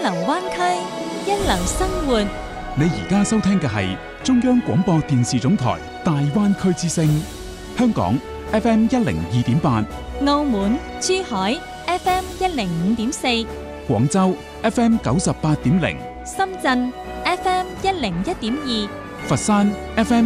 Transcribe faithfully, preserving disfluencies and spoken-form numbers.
流灣區，一流生活。 你而家收聽嘅係中央廣播電視總台大灣區之聲，香港 F M 一零二點八， 澳門、珠海 F M 一零五點四， 廣州 F M 九十八點零， 深圳 F M 一零一點二， 佛山 F M